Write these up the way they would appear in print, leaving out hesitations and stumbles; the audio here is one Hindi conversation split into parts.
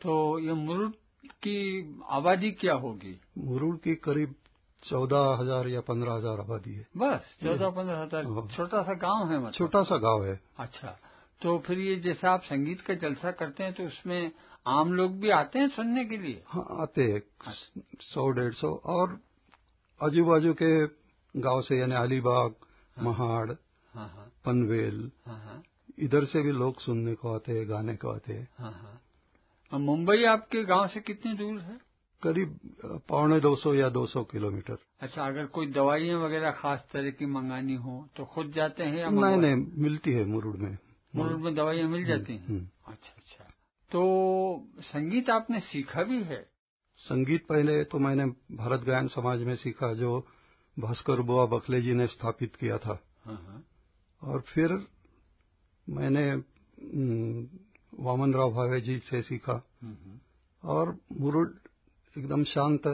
तो ये मुरुड की आबादी क्या होगी? मुरुड की करीब 14,000 या 15,000 आबादी है। बस 14-15,000, छोटा सा गांव है मतलब? छोटा सा गांव है। अच्छा, तो फिर ये जैसा आप संगीत का जलसा करते हैं तो उसमें आम लोग भी आते हैं सुनने के लिए? हाँ, आते हैं 100-150, और आजू बाजू के गांव से, यानी अलीबाग, महाड़, पनवेल, इधर से भी लोग सुनने को आते हैं, गाने को आते हैं। अब मुंबई आपके गांव से कितनी दूर है? करीब 250 या 200 किलोमीटर। अच्छा, अगर कोई दवाइयाँ वगैरह खास तरह की मंगानी हो तो खुद जाते हैं या नहीं, मिलती है मुरुड में। मुरुड में दवाइयाँ मिल जाती हैं? अच्छा, तो संगीत आपने सीखा भी है? संगीत पहले तो मैंने भारत गायन समाज में सीखा, जो भास्कर बुआ बखले जी ने स्थापित किया था। और फिर मैंने वामन राव भावे जी से सीखा। और मुरुड एकदम शांत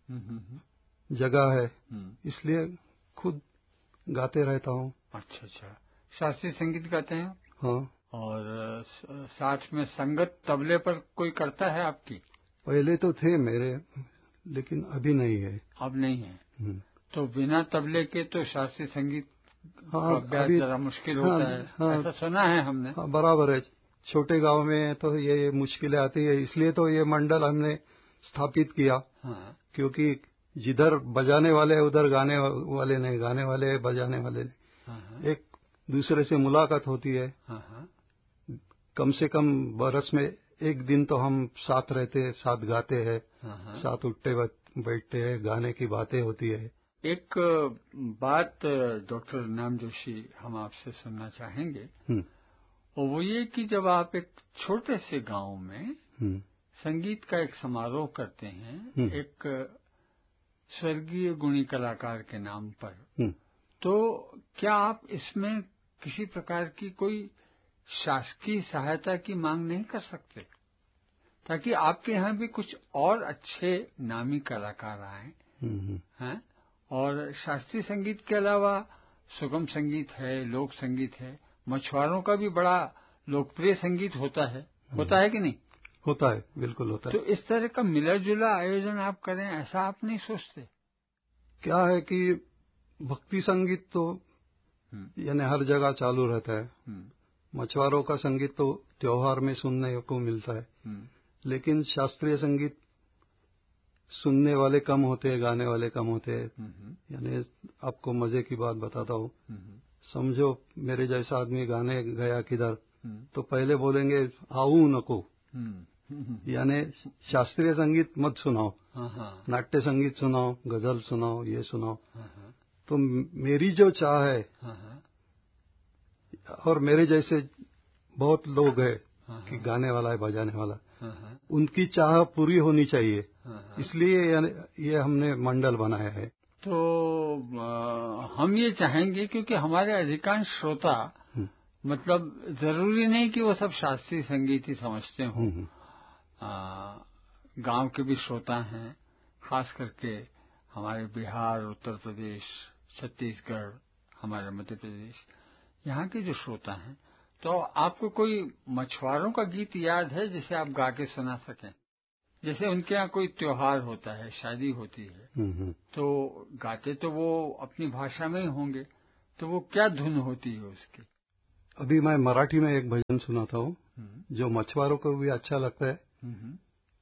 जगह है, इसलिए खुद गाते रहता हूँ। अच्छा, शास्त्रीय संगीत गाते हैं? हाँ। और साथ में संगत तबले पर कोई करता है आपकी? पहले तो थे मेरे, लेकिन अभी नहीं है। अब नहीं है? तो बिना तबले के तो शास्त्रीय संगीत का अभ्यास जरा मुश्किल होता है, ऐसा सुना है हमने। हाँ, बराबर है। छोटे गांव में तो ये मुश्किलें आती है, इसलिए तो ये मंडल हमने स्थापित किया। क्योंकि जिधर बजाने वाले उधर गाने वाले नहीं, गाने वाले बजाने वाले नहीं, एक दूसरे से मुलाकात होती है। कम से कम बरस में एक दिन तो हम साथ रहते हैं, साथ गाते हैं, साथ उठते बैठते हैं, गाने की बातें होती है। एक बात डॉक्टर नाम जोशी हम आपसे सुनना चाहेंगे, और वो ये कि जब आप एक छोटे से गांव में संगीत का एक समारोह करते हैं एक स्वर्गीय गुणी कलाकार के नाम पर, तो क्या आप इसमें किसी प्रकार की कोई शासकीय सहायता की मांग नहीं कर सकते, ताकि आपके यहाँ भी कुछ और अच्छे नामी कलाकार आए हैं? और शास्त्रीय संगीत के अलावा सुगम संगीत है, लोक संगीत है, मछुआरों का भी बड़ा लोकप्रिय संगीत होता है कि नहीं? होता है, बिल्कुल होता है। तो इस तरह का मिला जुला आयोजन आप करें, ऐसा आप नहीं सोचते? क्या है कि भक्ति संगीत तो यानी हर जगह चालू रहता है। मछुआरों का संगीत तो त्योहार में सुनने को मिलता है, लेकिन शास्त्रीय संगीत सुनने वाले कम होते हैं, गाने वाले कम होते हैं। यानी आपको मजे की बात बताता हूँ। समझो मेरे जैसा आदमी गाने गया किधर, तो पहले बोलेंगे आऊ नको, यानी शास्त्रीय संगीत मत सुनाओ, नाट्य संगीत सुनाओ, गजल सुनाओ, ये सुनाओ। तो मेरी जो चाह है, और मेरे जैसे बहुत लोग हैं कि गाने वाला है, बजाने वाला, उनकी चाह पूरी होनी चाहिए, इसलिए ये हमने मंडल बनाया है। तो हम ये चाहेंगे, क्योंकि हमारे अधिकांश श्रोता मतलब जरूरी नहीं कि वो सब शास्त्रीय संगीत ही समझते हों, गांव के भी श्रोता हैं, खास करके हमारे बिहार, उत्तर प्रदेश, छत्तीसगढ़, हमारे मध्य प्रदेश, यहाँ के जो श्रोता हैं। तो आपको कोई मछुआरों का गीत याद है जिसे आप गा के सुना सकें? जैसे उनके यहाँ कोई त्योहार होता है, शादी होती है, तो गाते तो वो अपनी भाषा में ही होंगे, तो वो क्या धुन होती है उसकी? अभी मैं मराठी में एक भजन सुनाता हूँ जो मछुआरों को भी अच्छा लगता है।